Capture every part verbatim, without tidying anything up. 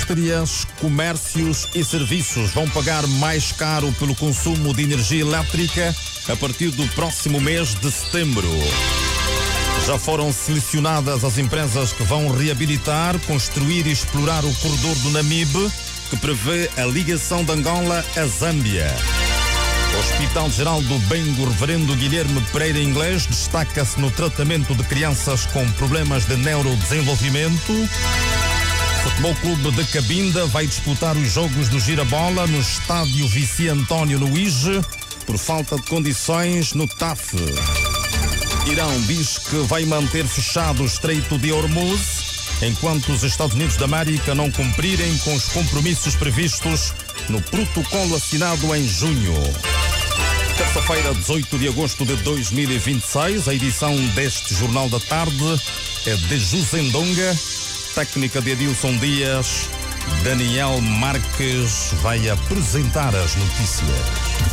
indústrias, comércios e serviços vão pagar mais caro pelo consumo de energia elétrica a partir do próximo mês de setembro. Já foram selecionadas as empresas que vão reabilitar, construir e explorar o corredor do Namibe, que prevê a ligação de Angola à Zâmbia. O Hospital Geral do Bengo Reverendo Guilherme Pereira Inglês destaca-se no tratamento de crianças com problemas de neurodesenvolvimento. O Futebol Clube de Cabinda vai disputar os jogos do Girabola no estádio Vici António no Ige por falta de condições no T A F. Irão diz que vai manter fechado o Estreito de Hormuz enquanto os Estados Unidos da América não cumprirem com os compromissos previstos no protocolo assinado em junho. Terça-feira, dezoito de agosto de dois mil e vinte e seis, a edição deste Jornal da Tarde é de José Ndonga, técnica de Adilson Dias. Daniel Marques vai apresentar as notícias.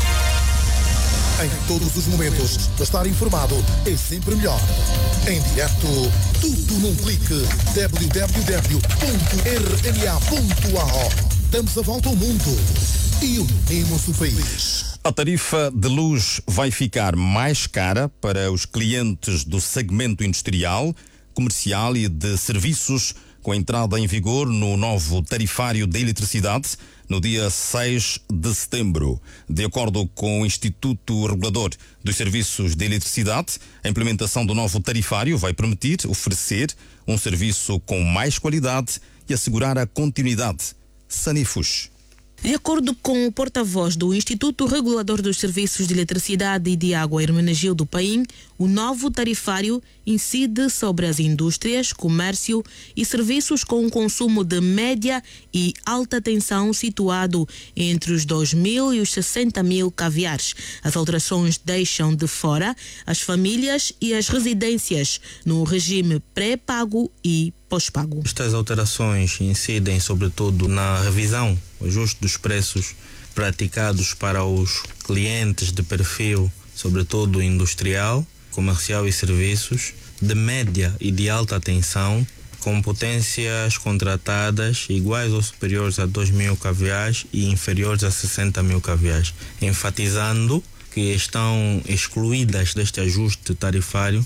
Em todos os momentos, estar informado é sempre melhor. Em direto, tudo num clique. w w w ponto r n a ponto a o. Damos a volta ao mundo e unimos o país. A tarifa de luz vai ficar mais cara para os clientes do segmento industrial, comercial e de serviços, com a entrada em vigor no novo tarifário da eletricidade no dia seis de setembro. De acordo com o Instituto Regulador dos Serviços de Eletricidade, a implementação do novo tarifário vai permitir oferecer um serviço com mais qualidade e assegurar a continuidade. Sanifus. De acordo com o porta-voz do Instituto Regulador dos Serviços de Eletricidade e de Água, Hermenegildo Paim, o novo tarifário incide sobre as indústrias, comércio e serviços com um consumo de média e alta tensão situado entre os dois mil e os sessenta mil kVAs. As alterações deixam de fora as famílias e as residências no regime pré-pago e pós-pago. Estas alterações incidem sobretudo na revisão, o ajuste dos preços praticados para os clientes de perfil, sobretudo industrial, comercial e serviços, de média e de alta tensão, com potências contratadas iguais ou superiores a dois mil kVAs e inferiores a sessenta mil kVAs, enfatizando que estão excluídas deste ajuste tarifário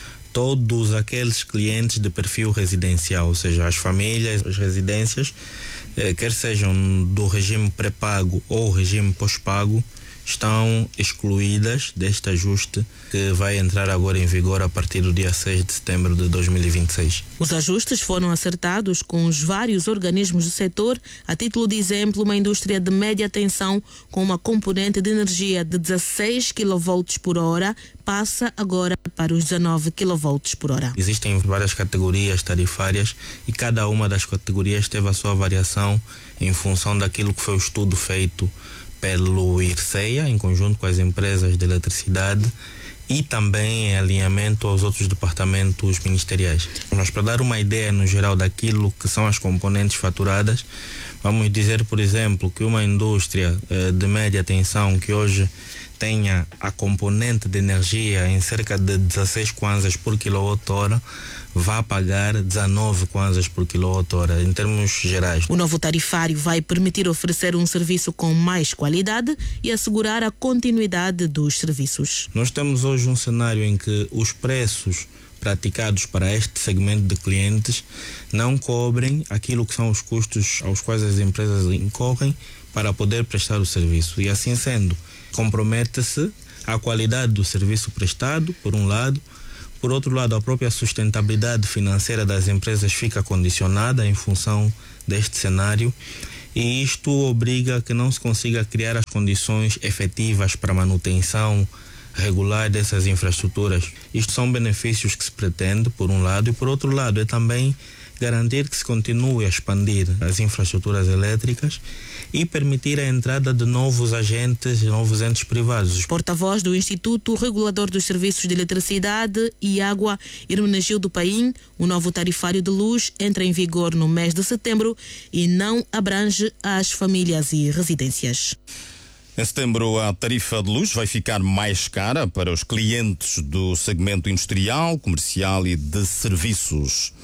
todos aqueles clientes de perfil residencial, ou seja, as famílias, as residências, eh, quer sejam do regime pré-pago ou regime pós-pago, estão excluídas deste ajuste que vai entrar agora em vigor a partir do dia seis de setembro de dois mil e vinte e seis. Os ajustes foram acertados com os vários organismos do setor. A título de exemplo, uma indústria de média tensão com uma componente de energia de dezesseis quilovolts por hora passa agora para os dezenove quilovolts por hora. Existem várias categorias tarifárias e cada uma das categorias teve a sua variação em função daquilo que foi o estudo feito pelo IRCEA, em conjunto com as empresas de eletricidade e também em alinhamento aos outros departamentos ministeriais. Mas para dar uma ideia no geral daquilo que são as componentes faturadas, vamos dizer, por exemplo, que uma indústria eh, de média tensão que hoje tenha a componente de energia em cerca de dezesseis kwanzas por quilowatt-hora, vai pagar dezenove kwanzas por quilowatt-hora, em termos gerais. O novo tarifário vai permitir oferecer um serviço com mais qualidade e assegurar a continuidade dos serviços. Nós temos hoje um cenário em que os preços praticados para este segmento de clientes não cobrem aquilo que são os custos aos quais as empresas incorrem para poder prestar o serviço. E assim sendo, compromete-se a qualidade do serviço prestado, por um lado. Por outro lado, a própria sustentabilidade financeira das empresas fica condicionada em função deste cenário e isto obriga a que não se consiga criar as condições efetivas para a manutenção regular dessas infraestruturas. Isto são benefícios que se pretende, por um lado, e por outro lado é também garantir que se continue a expandir as infraestruturas elétricas e permitir a entrada de novos agentes, novos entes privados. Porta-voz do Instituto Regulador dos Serviços de Eletricidade e Água, Hermenegildo Paim, o novo tarifário de luz entra em vigor no mês de setembro e não abrange as famílias e residências. Em setembro, a tarifa de luz vai ficar mais cara para os clientes do segmento industrial, comercial e de serviços.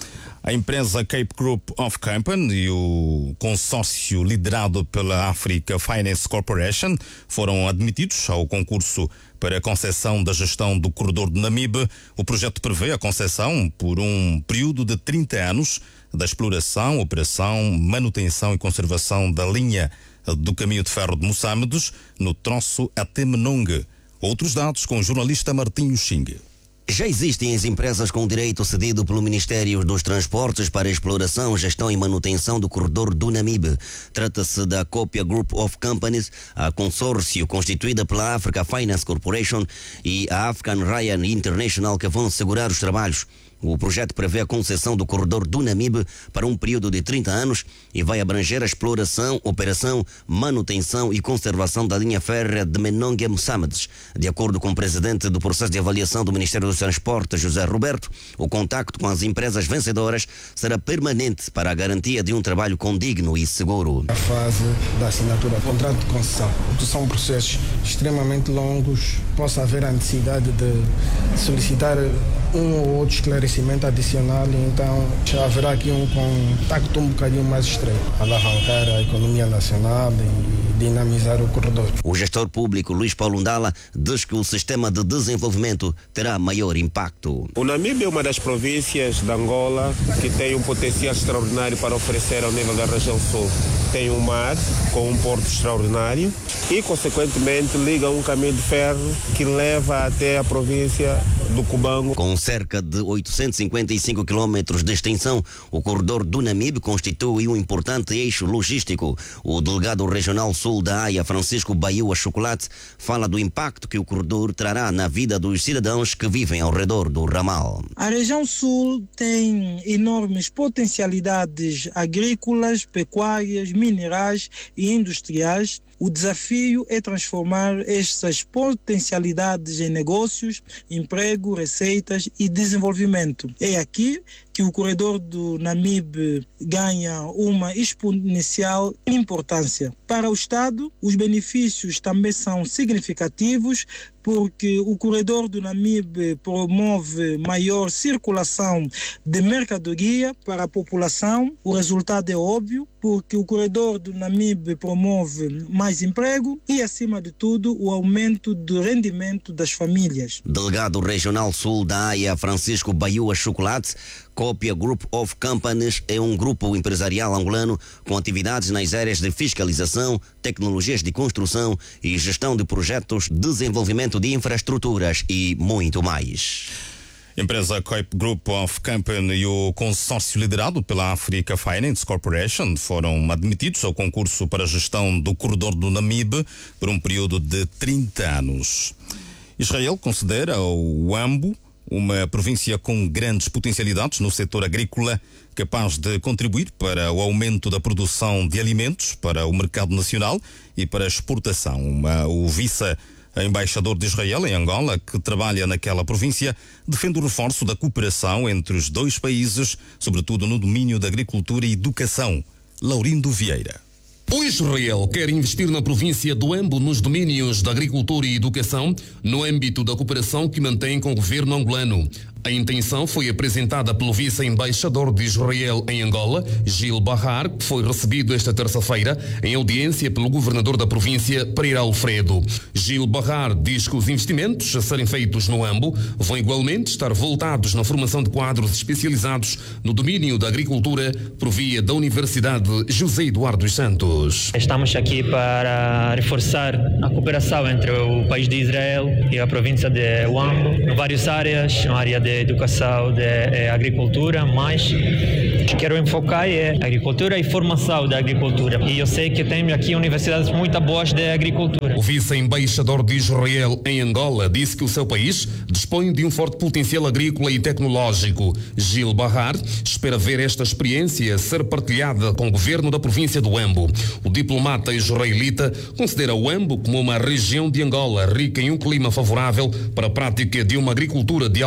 A empresa Cape Group of Company e o consórcio liderado pela Africa Finance Corporation foram admitidos ao concurso para a concessão da gestão do corredor do Namibe. O projeto prevê a concessão por um período de trinta anos da exploração, operação, manutenção e conservação da linha do caminho de ferro de Moçambiques no troço até Menongue. Outros dados com o jornalista Martinho Xing. Já existem as empresas com direito cedido pelo Ministério dos Transportes para exploração, gestão e manutenção do corredor do Namibe. Trata-se da Copia Group of Companies, a consórcio constituída pela Africa Finance Corporation e a African Ryan International, que vão assegurar os trabalhos. O projeto prevê a concessão do corredor do Namibe para um período de trinta anos e vai abranger a exploração, operação, manutenção e conservação da linha férrea de Menongue a Moçambiques. De acordo com o presidente do processo de avaliação do Ministério dos Transportes, José Roberto, o contacto com as empresas vencedoras será permanente para a garantia de um trabalho condigno e seguro. A fase da assinatura do contrato de concessão, que são processos extremamente longos, possa haver a necessidade de solicitar um ou outro esclarecimento adicional, então já haverá aqui um contacto um bocadinho mais estreito, alavancar a economia nacional e dinamizar o corredor. O gestor público Luís Paulo Ndala diz que o sistema de desenvolvimento terá maior impacto. O Namibe é uma das províncias de Angola que tem um potencial extraordinário para oferecer ao nível da região sul. Tem um mar com um porto extraordinário e, consequentemente, liga um caminho de ferro que leva até a província do Cubango. Com cerca de oitocentos e cinquenta e cinco quilómetros de extensão, o corredor do Namibe constitui um importante eixo logístico. O delegado regional sul da Haia, Francisco Baiua Chocolate, fala do impacto que o corredor trará na vida dos cidadãos que vivem ao redor do ramal. A região sul tem enormes potencialidades agrícolas, pecuárias, minerais e industriais. O desafio é transformar estas potencialidades em negócios, emprego, receitas e desenvolvimento. É aqui que o corredor do Namibe ganha uma exponencial importância. Para o Estado, os benefícios também são significativos, porque o corredor do Namibe promove maior circulação de mercadoria para a população. O resultado é óbvio, porque o corredor do Namibe promove mais emprego e, acima de tudo, o aumento do rendimento das famílias. Delegado Regional Sul da Haia, Francisco Baiua Chocolate, Copia Group of Companies é um grupo empresarial angolano com atividades nas áreas de fiscalização, tecnologias de construção e gestão de projetos, desenvolvimento de infraestruturas e muito mais. Empresa Cape Group of Company e o consórcio liderado pela Africa Finance Corporation foram admitidos ao concurso para a gestão do corredor do Namibe por um período de trinta anos. Israel considera o Uambo uma província com grandes potencialidades no setor agrícola, capaz de contribuir para o aumento da produção de alimentos para o mercado nacional e para a exportação. Uma, o vice-embaixador de Israel em Angola, que trabalha naquela província, defende o reforço da cooperação entre os dois países, sobretudo no domínio da agricultura e educação. Laurindo Vieira. O Israel quer investir na província do Uambo nos domínios da agricultura e educação, no âmbito da cooperação que mantém com o governo angolano. A intenção foi apresentada pelo vice-embaixador de Israel em Angola, Gil Bahar, que foi recebido esta terça-feira em audiência pelo governador da província, Pereira Alfredo. Gil Bahar diz que os investimentos a serem feitos no Uambo vão igualmente estar voltados na formação de quadros especializados no domínio da agricultura por via da Universidade José Eduardo dos Santos. Estamos aqui para reforçar a cooperação entre o país de Israel e a província de Uambo, em várias áreas, na área de educação, de eh, agricultura, mas o que quero enfocar é agricultura e formação da agricultura. E eu sei que tem aqui universidades muito boas de agricultura. O vice-embaixador de Israel em Angola disse que o seu país dispõe de um forte potencial agrícola e tecnológico. Gil Bahar espera ver esta experiência ser partilhada com o governo da província do Uambo. O diplomata israelita considera o Uambo como uma região de Angola rica em um clima favorável para a prática de uma agricultura de alto valor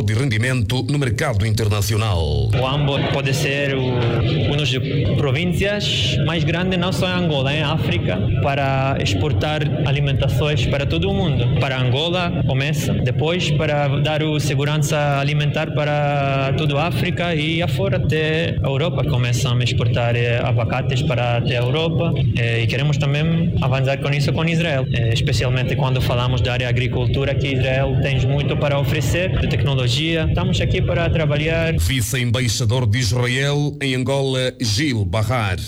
de rendimento no mercado internacional. O Ambo pode ser uma das províncias mais grandes, não só em Angola, em África, para exportar alimentações para todo o mundo. Para Angola começa, depois para dar o segurança alimentar para toda a África e afora até a Europa. Começam a exportar abacates para até a Europa e queremos também avançar com isso com Israel, especialmente quando falamos da área agricultura, que Israel tem muito para oferecer, de tecnologia. Estamos aqui para trabalhar. Vice-embaixador de Israel em Angola, Gil Bahar,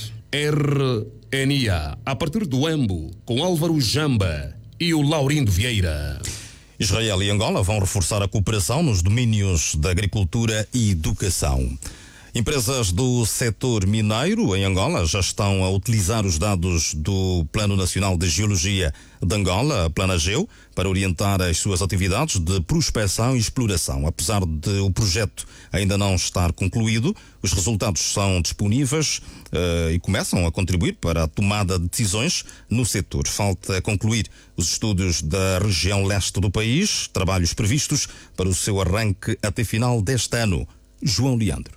R N I A, a partir do Embu, com Álvaro Jamba e o Laurindo Vieira. Israel e Angola vão reforçar a cooperação nos domínios da agricultura e educação. Empresas do setor mineiro em Angola já estão a utilizar os dados do Plano Nacional de Geologia de Angola, Planageu, para orientar as suas atividades de prospecção e exploração. Apesar de o projeto ainda não estar concluído, os resultados são disponíveis uh, e começam a contribuir para a tomada de decisões no setor. Falta concluir os estudos da região leste do país, trabalhos previstos para o seu arranque até final deste ano. João Leandro.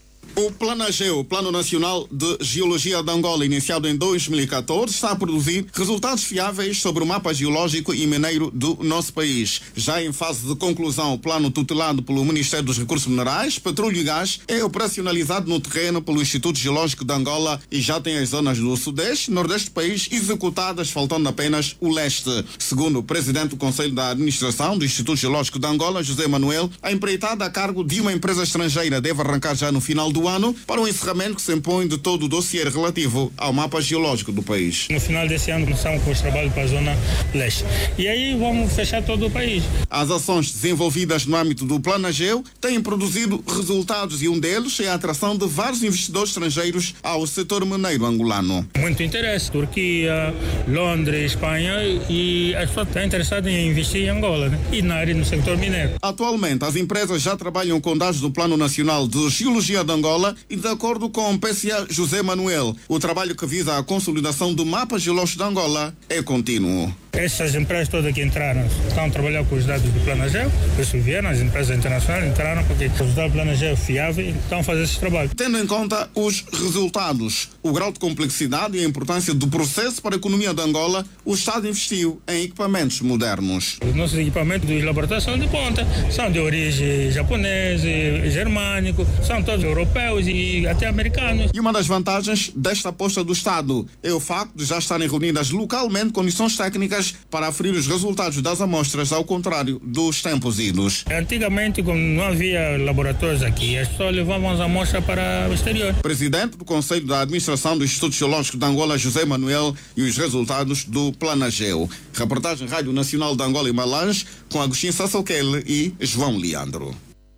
O Planageu, Plano Nacional de Geologia de Angola, iniciado em dois mil e catorze, está a produzir resultados fiáveis sobre o mapa geológico e mineiro do nosso país. Já em fase de conclusão, o plano tutelado pelo Ministério dos Recursos Minerais, Petróleo e Gás é operacionalizado no terreno pelo Instituto Geológico de Angola e já tem as zonas do Sudeste e Nordeste do país executadas, faltando apenas o Leste. Segundo o presidente do Conselho da Administração do Instituto Geológico de Angola, José Manuel, a empreitada a cargo de uma empresa estrangeira deve arrancar já no final do ano para um encerramento que se impõe de todo o dossiê relativo ao mapa geológico do país. No final desse ano começamos com os trabalhos para a zona leste. E aí vamos fechar todo o país. As ações desenvolvidas no âmbito do Planageu têm produzido resultados e um deles é a atração de vários investidores estrangeiros ao setor mineiro angolano. Muito interesse. Turquia, Londres, Espanha, e as pessoas estão interessadas em investir em Angola, né? E na área do setor mineiro. Atualmente, as empresas já trabalham com dados do Plano Nacional de Geologia de Angola e de acordo com o P C A José Manuel, o trabalho que visa a consolidação do mapa geológico de Angola é contínuo. Essas empresas todas que entraram estão a trabalhar com os dados do Planageu, eles vieram, as empresas internacionais entraram porque os dados do Planageu é fiável e estão a fazer esse trabalho. Tendo em conta os resultados, o grau de complexidade e a importância do processo para a economia de Angola, o Estado investiu em equipamentos modernos. Os nossos equipamentos dos laboratórios são de ponta, são de origem japonesa, germânico, são todos europeus e até americanos. E uma das vantagens desta aposta do Estado é o facto de já estarem reunidas localmente condições técnicas para aferir os resultados das amostras, ao contrário dos tempos idos. Antigamente, como não havia laboratórios aqui, as pessoas levavam as amostras para o exterior. Presidente do Conselho da Administração do Instituto Geológico de Angola, José Manuel, e os resultados do Planageu. Reportagem Rádio Nacional de Angola e Malange, com Agostinho Sassoquele e João Leandro.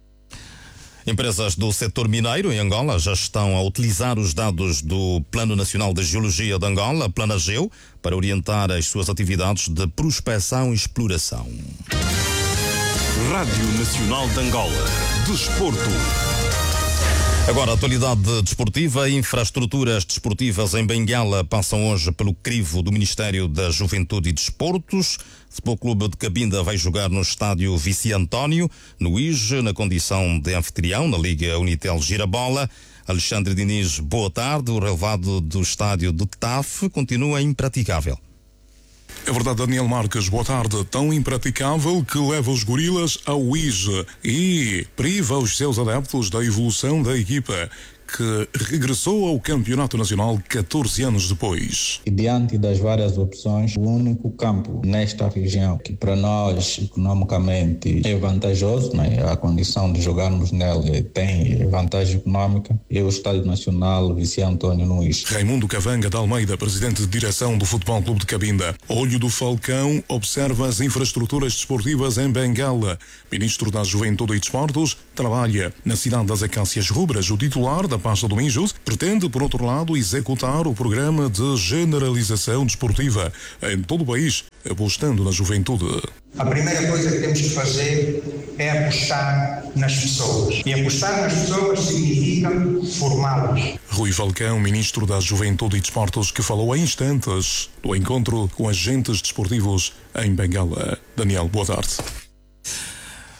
Empresas do setor mineiro em Angola já estão a utilizar os dados do Plano Nacional de Geologia de Angola, Planageu, para orientar as suas atividades de prospecção e exploração. Rádio Nacional de Angola. Desporto. Agora, a atualidade desportiva. Infraestruturas desportivas em Benguela passam hoje pelo crivo do Ministério da Juventude e Desportos. O Futebol Clube de Cabinda vai jogar no estádio Vici António, no I J E, na condição de anfitrião, na Liga Unitel Girabola. Alexandre Diniz, boa tarde. O relevado do estádio do T A F continua impraticável. É verdade, Daniel Marques, boa tarde. Tão impraticável que leva os gorilas ao I J E e priva os seus adeptos da evolução da equipa, que regressou ao Campeonato Nacional catorze anos depois. E diante das várias opções, o único campo nesta região que para nós economicamente é vantajoso, né? A condição de jogarmos nele tem vantagem econômica, é o Estádio Nacional Vici António no I J E. Raimundo Cavanga de Almeida, presidente de direção do Futebol Clube de Cabinda. Olho do Falcão observa as infraestruturas desportivas em Benguela. Ministro da Juventude e Desportos trabalha na cidade das Acácias Rubras. O titular da pasta do Minjus pretende, por outro lado, executar o programa de generalização desportiva em todo o país, apostando na juventude. A primeira coisa que temos que fazer é apostar nas pessoas. E apostar nas pessoas significa formá-las. Rui Falcão, ministro da Juventude e Desportos, que falou há instantes do encontro com agentes desportivos em Benguela. Daniel, boa tarde.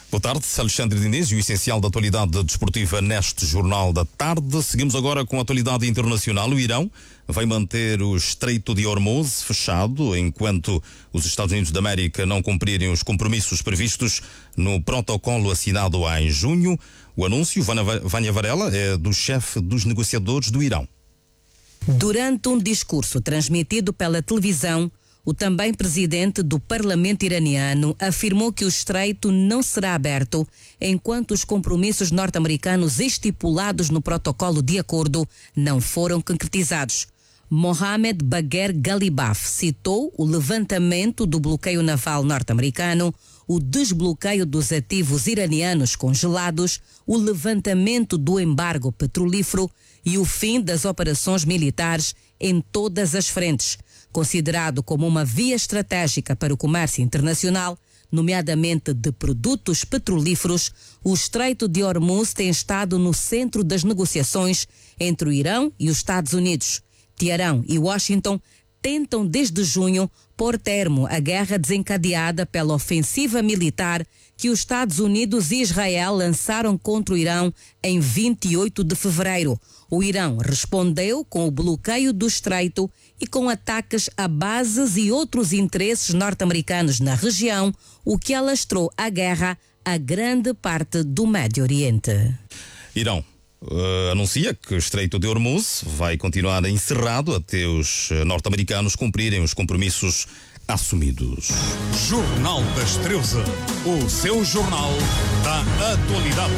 Boa tarde, Alexandre Diniz e o essencial da atualidade desportiva neste Jornal da Tarde. Seguimos agora com a atualidade internacional. O Irão vai manter o Estreito de Hormuz fechado enquanto os Estados Unidos da América não cumprirem os compromissos previstos no protocolo assinado em junho. O anúncio, Vânia Varela, é do chefe dos negociadores do Irão. Durante um discurso transmitido pela televisão, o também presidente do parlamento iraniano afirmou que o estreito não será aberto enquanto os compromissos norte-americanos estipulados no protocolo de acordo não foram concretizados. Mohamed Bagher Ghalibaf citou o levantamento do bloqueio naval norte-americano, o desbloqueio dos ativos iranianos congelados, o levantamento do embargo petrolífero e o fim das operações militares em todas as frentes. Considerado como uma via estratégica para o comércio internacional, nomeadamente de produtos petrolíferos, o Estreito de Hormuz tem estado no centro das negociações entre o Irão e os Estados Unidos. Teherão e Washington tentam desde junho pôr termo à guerra desencadeada pela ofensiva militar que os Estados Unidos e Israel lançaram contra o Irão em vinte e oito de fevereiro. O Irão respondeu com o bloqueio do estreito e com ataques a bases e outros interesses norte-americanos na região, o que alastrou a guerra a grande parte do Médio Oriente. Irão uh, anuncia que o Estreito de Hormuz vai continuar encerrado até os norte-americanos cumprirem os compromissos assumidos. Jornal das treze, o seu jornal da atualidade.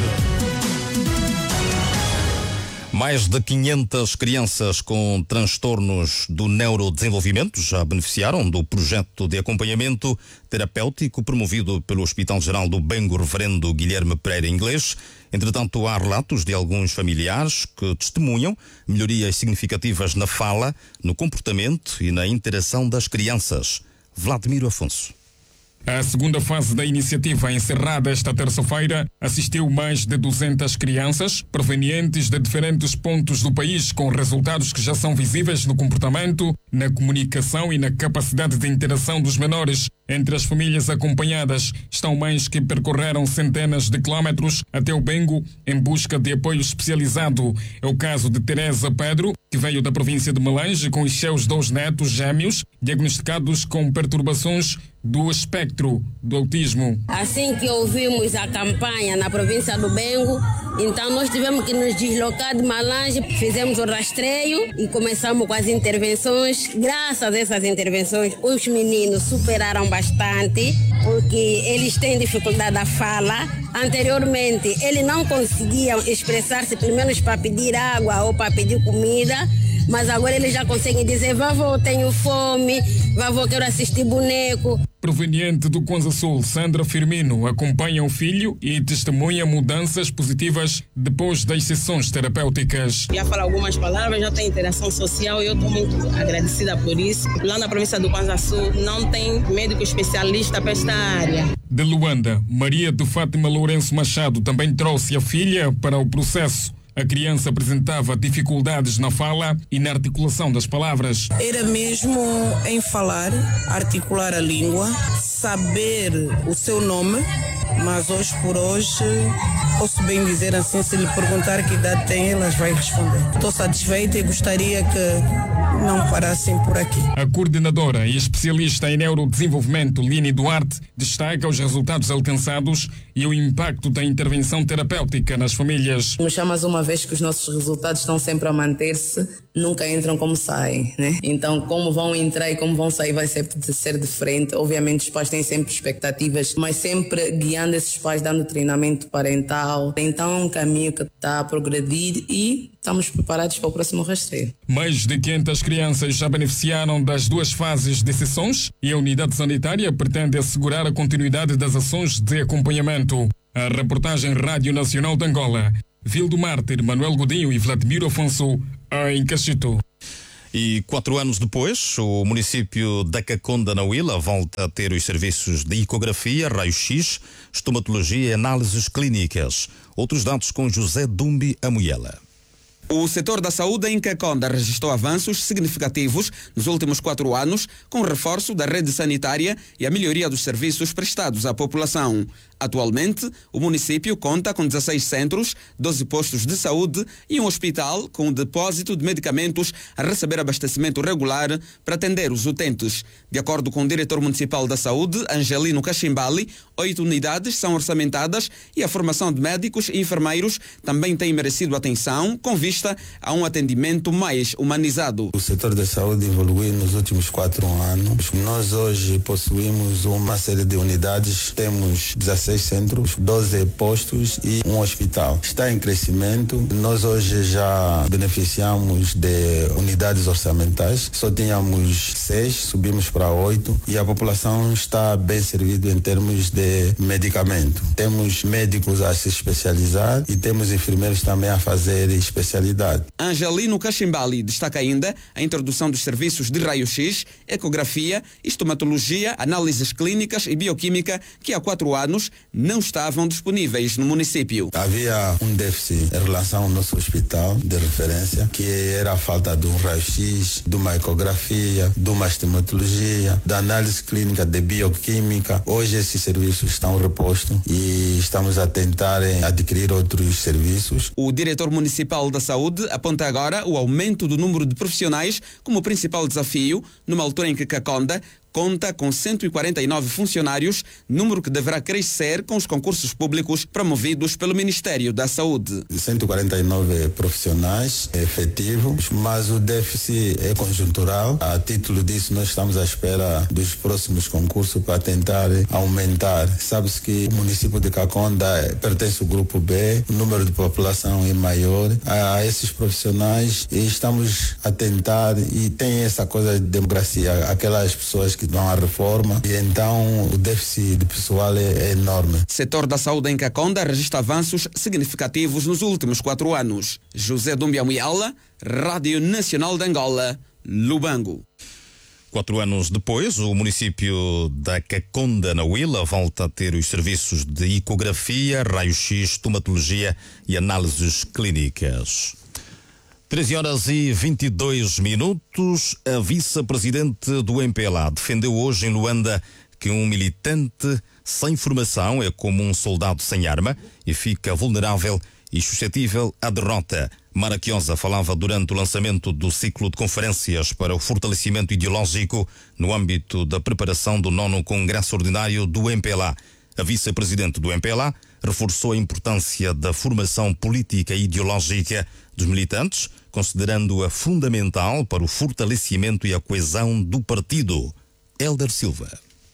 Mais de quinhentas crianças com transtornos do neurodesenvolvimento já beneficiaram do projeto de acompanhamento terapêutico promovido pelo Hospital Geral do Bengo Reverendo Guilherme Pereira Inglês. Entretanto, há relatos de alguns familiares que testemunham melhorias significativas na fala, no comportamento e na interação das crianças. Vladimiro Afonso. A segunda fase da iniciativa, encerrada esta terça-feira, assistiu mais de duzentas crianças provenientes de diferentes pontos do país, com resultados que já são visíveis no comportamento, na comunicação e na capacidade de interação dos menores. Entre as famílias acompanhadas estão mães que percorreram centenas de quilómetros até o Bengo em busca de apoio especializado. É o caso de Teresa Pedro, que veio da província de Melange com os seus dois netos gêmeos diagnosticados com perturbações do espectro do autismo. Assim que ouvimos a campanha na província do Bengo, então nós tivemos que nos deslocar de Melange, fizemos o rastreio e começamos com as intervenções. Graças a essas intervenções, os meninos superaram bastante, porque eles têm dificuldade da fala. Anteriormente, eles não conseguiam expressar-se, pelo menos para pedir água ou para pedir comida, mas agora eles já conseguem dizer: vovô, tenho fome, vovô, quero assistir boneco. Proveniente do Kwanza Sul, Sandra Firmino acompanha o filho e testemunha mudanças positivas depois das sessões terapêuticas. Já fala algumas palavras, já tem interação social e eu estou muito agradecida por isso. Lá na província do Kwanza Sul não tem médico especialista para esta área. De Luanda, Maria de Fátima Lourenço Machado também trouxe a filha para o processo. A criança apresentava dificuldades na fala e na articulação das palavras. Era mesmo em falar, articular a língua, saber o seu nome, mas hoje por hoje posso bem dizer assim, se lhe perguntar que idade tem, elas vai responder. Estou satisfeita e gostaria que não parassem por aqui. A coordenadora e especialista em neurodesenvolvimento, Lini Duarte, destaca os resultados alcançados e o impacto da intervenção terapêutica nas famílias. Nos chamas uma vez que os nossos resultados estão sempre a manter-se, nunca entram como saem, né? Então, como vão entrar e como vão sair vai sempre ser diferente. Obviamente, os pais têm sempre expectativas, mas sempre guiando esses pais, dando treinamento parental. Então, é um caminho que está a progredir e estamos preparados para o próximo rastreio. Mais de quinhentas crianças já beneficiaram das duas fases de sessões e a unidade sanitária pretende assegurar a continuidade das ações de acompanhamento. A reportagem Rádio Nacional de Angola. Vildo Mártir, Manuel Godinho e Vladimiro Afonso, em Cachito. E quatro anos depois, o município da Caconda, na Huila, volta a ter os serviços de ecografia, raio-x, estomatologia e análises clínicas. Outros dados com José Dumbi Amoyela. O setor da saúde em Kakonda registrou avanços significativos nos últimos quatro anos, com o reforço da rede sanitária e a melhoria dos serviços prestados à população. Atualmente, o município conta com dezesseis centros, doze postos de saúde e um hospital com um depósito de medicamentos a receber abastecimento regular para atender os utentes. De acordo com o diretor municipal da saúde, Angelino Cachimbali, oito unidades são orçamentadas e a formação de médicos e enfermeiros também tem merecido atenção, com vista a um atendimento mais humanizado. O setor da saúde evoluiu nos últimos quatro anos. Nós hoje possuímos uma série de unidades, temos dezesseis centros, doze postos e um hospital. Está em crescimento. Nós hoje já beneficiamos de unidades orçamentais. Só tínhamos seis, subimos para oito e a população está bem servida em termos de medicamento. Temos médicos a se especializar e temos enfermeiros também a fazer especialidade. Angelino Cachimbali destaca ainda a introdução dos serviços de raio-x, ecografia, estomatologia, análises clínicas e bioquímica que há quatro anos não estavam disponíveis no município. Havia um déficit em relação ao nosso hospital de referência, que era a falta de um raio-x, de uma ecografia, de uma estomatologia, da análise clínica de bioquímica. Hoje esses serviços estão repostos e estamos a tentar adquirir outros serviços. O diretor municipal da saúde aponta agora o aumento do número de profissionais como principal desafio, numa altura em que Kakonda conta com cento e quarenta e nove funcionários, número que deverá crescer com os concursos públicos promovidos pelo Ministério da Saúde. cento e quarenta e nove profissionais efetivos, mas o déficit é conjuntural. A título disso, nós estamos à espera dos próximos concursos para tentar aumentar. Sabe-se que o município de Kakonda pertence ao grupo B, o número de população é maior. A esses profissionais e estamos a tentar, e tem essa coisa de democracia, aquelas pessoas que que vão à reforma, e então o déficit de pessoal é, é enorme. O setor da saúde em Kakonda registra avanços significativos nos últimos quatro anos. José Dumbia Muyala, Rádio Nacional de Angola, Lubango. Quatro anos depois, o município da Kakonda, na Huila, volta a ter os serviços de ecografia, raio-x, estomatologia e análises clínicas. treze horas e vinte e dois minutos, a vice-presidente do M P L A defendeu hoje em Luanda que um militante sem formação é como um soldado sem arma e fica vulnerável e suscetível à derrota. Mara Chiosa falava durante o lançamento do ciclo de conferências para o fortalecimento ideológico no âmbito da preparação do nono Congresso Ordinário do M P L A. A vice-presidente do M P L A reforçou a importância da formação política e ideológica dos militantes, considerando-a fundamental para o fortalecimento e a coesão do partido. Hélder Silva.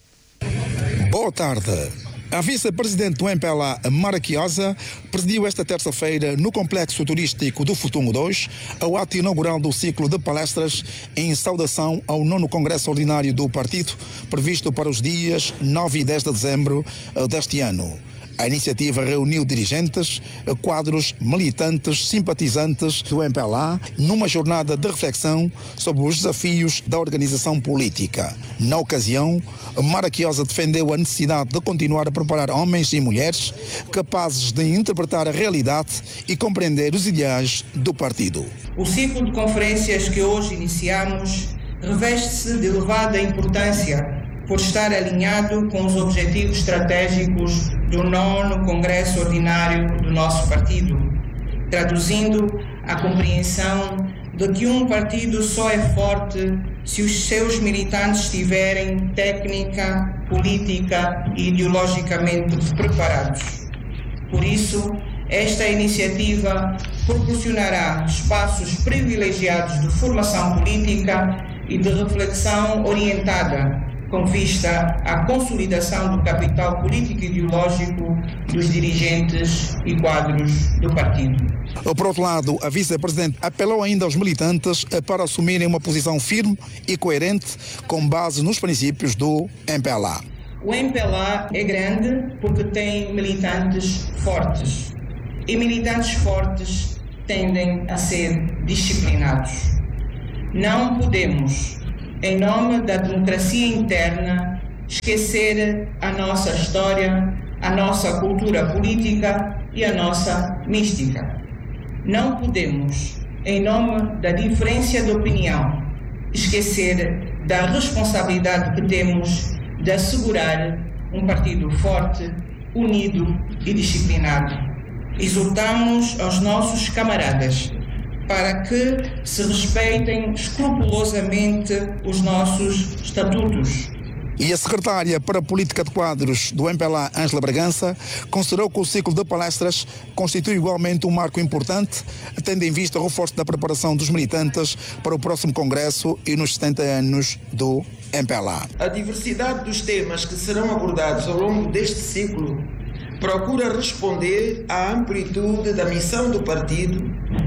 Boa tarde. A vice-presidente do M P L A, Mara Chiosa, presidiu esta terça-feira no Complexo Turístico do Futungo dois o ato inaugural do ciclo de palestras em saudação ao nono Congresso Ordinário do Partido, previsto para os dias nove e dez de dezembro deste ano. A iniciativa reuniu dirigentes, quadros, militantes, simpatizantes do M P L A numa jornada de reflexão sobre os desafios da organização política. Na ocasião, Mara Chiosa defendeu a necessidade de continuar a preparar homens e mulheres capazes de interpretar a realidade e compreender os ideais do partido. O ciclo de conferências que hoje iniciamos reveste-se de elevada importância por estar alinhado com os objetivos estratégicos do nono Congresso Ordinário do nosso partido, traduzindo a compreensão de que um partido só é forte se os seus militantes tiverem técnica, política e ideologicamente preparados. Por isso, esta iniciativa proporcionará espaços privilegiados de formação política e de reflexão orientada com vista à consolidação do capital político e ideológico dos dirigentes e quadros do partido. Por outro lado, a vice-presidente apelou ainda aos militantes para assumirem uma posição firme e coerente com base nos princípios do M P L A. O M P L A é grande porque tem militantes fortes. E militantes fortes tendem a ser disciplinados. Não podemos, em nome da democracia interna, esquecer a nossa história, a nossa cultura política e a nossa mística. Não podemos em nome da diferença de opinião, esquecer da responsabilidade que temos de assegurar um partido forte, unido e disciplinado. Exortamos aos nossos camaradas para que se respeitem escrupulosamente os nossos estatutos. E a secretária para a Política de Quadros do M P L A, Ângela Bragança, considerou que o ciclo de palestras constitui igualmente um marco importante, tendo em vista o reforço da preparação dos militantes para o próximo Congresso e nos setenta anos do M P L A. A diversidade dos temas que serão abordados ao longo deste ciclo procura responder à amplitude da missão do partido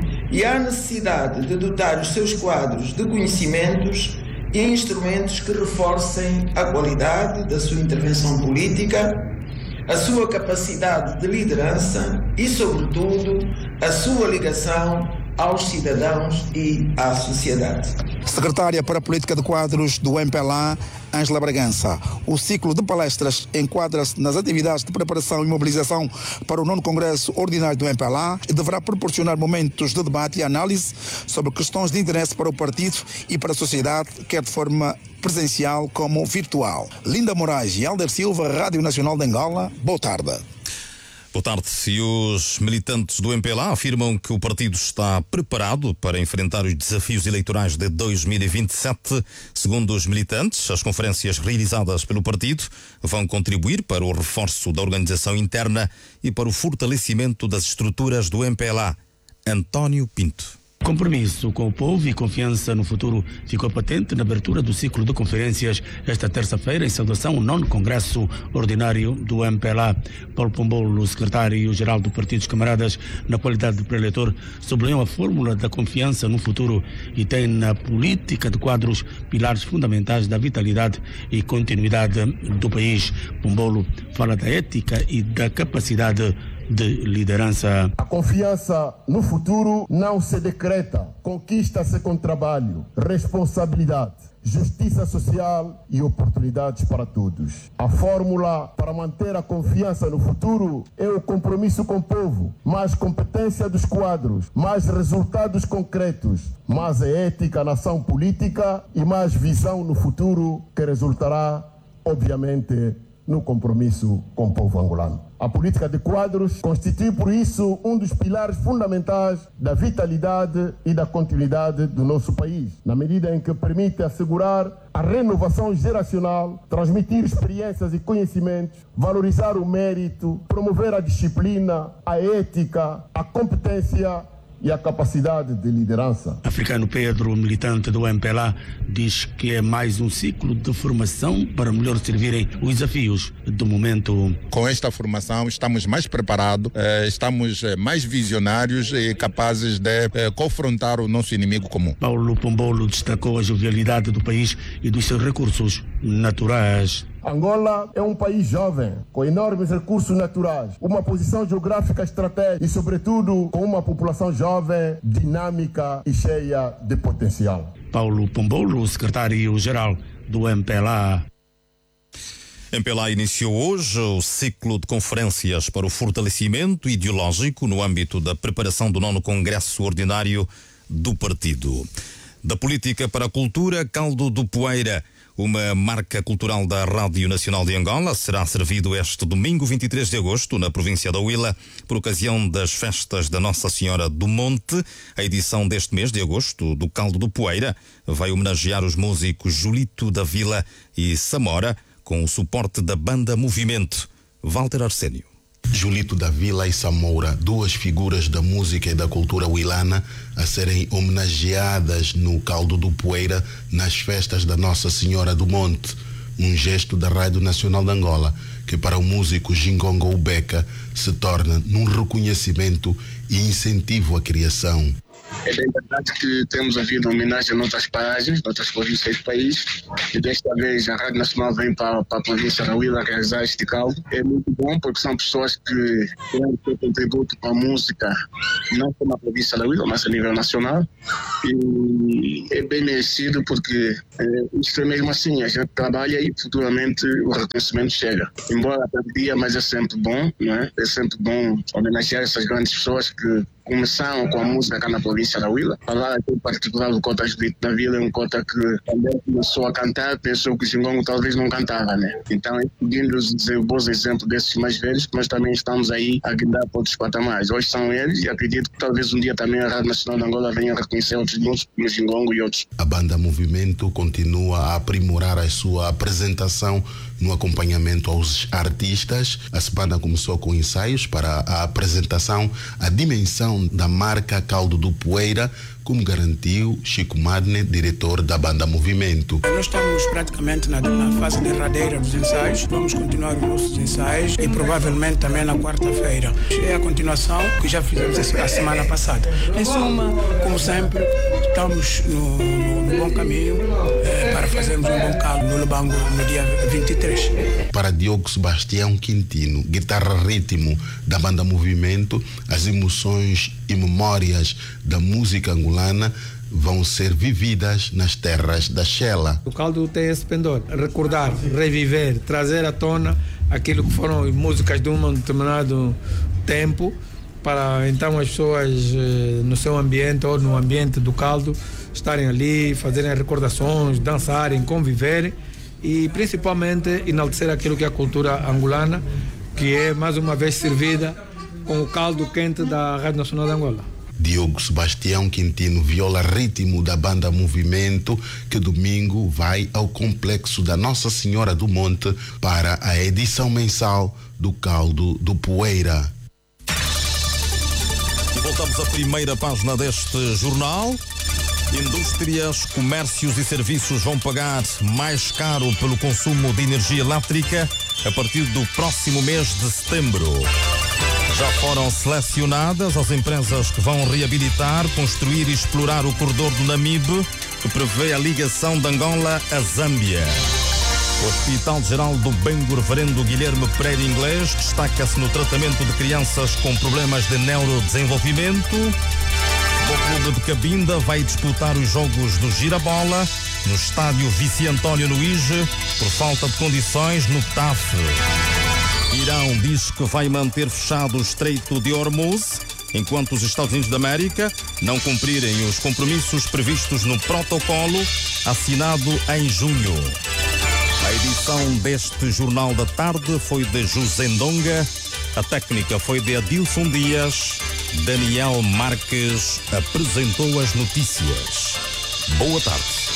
e à necessidade de dotar os seus quadros de conhecimentos e instrumentos que reforcem a qualidade da sua intervenção política, a sua capacidade de liderança e, sobretudo, a sua ligação aos cidadãos e à sociedade. Secretária para a Política de Quadros do M P L A, Ângela Bragança. O ciclo de palestras enquadra-se nas atividades de preparação e mobilização para o nono Congresso Ordinário do M P L A e deverá proporcionar momentos de debate e análise sobre questões de interesse para o partido e para a sociedade, quer de forma presencial como virtual. Linda Moraes e Alder Silva, Rádio Nacional de Angola, boa tarde. Boa tarde. E os militantes do M P L A afirmam que o partido está preparado para enfrentar os desafios eleitorais de dois mil e vinte e sete. Segundo os militantes, as conferências realizadas pelo partido vão contribuir para o reforço da organização interna e para o fortalecimento das estruturas do M P L A. António Pinto. Compromisso com o povo e confiança no futuro ficou patente na abertura do ciclo de conferências esta terça-feira em saudação ao nono Congresso Ordinário do M P L A. Paulo Pombolo, secretário-geral do Partido dos Camaradas, na qualidade de preletor, sublinhou a fórmula da confiança no futuro e tem na política de quadros pilares fundamentais da vitalidade e continuidade do país. Pombolo fala da ética e da capacidade de liderança. A confiança no futuro não se decreta, conquista-se com trabalho, responsabilidade, justiça social e oportunidades para todos. A fórmula para manter a confiança no futuro é o compromisso com o povo, mais competência dos quadros, mais resultados concretos, mais ética na ação política e mais visão no futuro que resultará, obviamente, no compromisso com o povo angolano. A política de quadros constitui, por isso, um dos pilares fundamentais da vitalidade e da continuidade do nosso país, na medida em que permite assegurar a renovação geracional, transmitir experiências e conhecimentos, valorizar o mérito, promover a disciplina, a ética, a competência e a capacidade de liderança. Africano Pedro, militante do M P L A, diz que é mais um ciclo de formação para melhor servirem os desafios do momento. Com esta formação estamos mais preparados, eh, estamos eh, mais visionários e capazes de eh, confrontar o nosso inimigo comum. Paulo Pombolo destacou a jovialidade do país e dos seus recursos naturais. Angola é um país jovem, com enormes recursos naturais, uma posição geográfica estratégica e, sobretudo, com uma população jovem, dinâmica e cheia de potencial. Paulo Pombolo, secretário-geral do M P L A. M P L A iniciou hoje o ciclo de conferências para o fortalecimento ideológico no âmbito da preparação do nono Congresso Ordinário do partido. Da política para a cultura, Caldo do Poeira, uma marca cultural da Rádio Nacional de Angola, será servido este domingo vinte e três de agosto na província da Huila, por ocasião das festas da Nossa Senhora do Monte. A edição deste mês de agosto do Caldo do Poeira vai homenagear os músicos Julito da Vila e Samora, com o suporte da banda Movimento. Walter Arsénio. Julito da Vila e Samora, duas figuras da música e da cultura huilana a serem homenageadas no Caldo do Poeira nas festas da Nossa Senhora do Monte, um gesto da Rádio Nacional de Angola que para o músico Gingongo Ubeca se torna num reconhecimento e incentivo à criação. É bem verdade que temos havido homenagem em outras paragens, em outras províncias do país, e desta vez a Rádio Nacional vem para, para a província da Huila realizar este caldo. É muito bom porque são pessoas que têm o seu contributo para a música, não só na província da Huila, mas a nível nacional. E é bem merecido porque é, isso é mesmo assim, a gente trabalha e futuramente o reconhecimento chega. Embora tardia, mas é sempre bom, não é? É sempre bom homenagear essas grandes pessoas que começaram com a música cá na província da Huila. Falar aqui em particular do Cota Judite da Vila, é um cota que também começou a cantar, pensou que o Xingongo talvez não cantava, né? Então, seguindo os bons exemplos desses mais velhos, nós também estamos aí a guindar para outros patamares. Hoje são eles e acredito que talvez um dia também a Rádio Nacional de Angola venha a reconhecer outros músicos como o Xingongo e outros. A banda Movimento continua a aprimorar a sua apresentação no acompanhamento aos artistas. A semana começou com ensaios para a apresentação, a dimensão da marca Caldo do Poeira, como garantiu Chico Madne, diretor da banda Movimento. Nós estamos praticamente na, na fase derradeira dos ensaios. Vamos continuar os nossos ensaios e provavelmente também na quarta-feira. É a continuação que já fizemos a semana passada. Em suma, como sempre, estamos no, no, no bom caminho eh, para fazermos um bom caldo no Lubango no dia vinte e três. Para Diogo Sebastião Quintino, guitarra-ritmo da banda Movimento, as emoções e memórias da música angolana vão ser vividas nas terras da Xela. O caldo tem esse pendor, recordar, reviver, trazer à tona aquilo que foram músicas de um determinado tempo, para então as pessoas no seu ambiente ou no ambiente do caldo estarem ali, fazerem recordações, dançarem, conviverem e principalmente enaltecer aquilo que é a cultura angolana, que é mais uma vez servida com o caldo quente da Rádio Nacional de Angola. Diogo Sebastião Quintino, viola ritmo da banda Movimento, que domingo vai ao complexo da Nossa Senhora do Monte para a edição mensal do Caldo do Poeira. E voltamos à primeira página deste jornal. Indústrias, comércios e serviços vão pagar mais caro pelo consumo de energia elétrica a partir do próximo mês de setembro. Já foram selecionadas as empresas que vão reabilitar, construir e explorar o corredor do Namibe, que prevê a ligação de Angola a Zâmbia. O Hospital Geral do Bengo Reverendo Guilherme Pereira Inglês destaca-se no tratamento de crianças com problemas de neurodesenvolvimento. O Clube de Cabinda vai disputar os jogos do Girabola no estádio Vici António no Ige por falta de condições no T A F. Irão diz que vai manter fechado o Estreito de Hormuz enquanto os Estados Unidos da América não cumprirem os compromissos previstos no protocolo assinado em junho. A edição deste Jornal da Tarde foi de José Ndonga, a técnica foi de Adilson Dias, Daniel Marques apresentou as notícias. Boa tarde.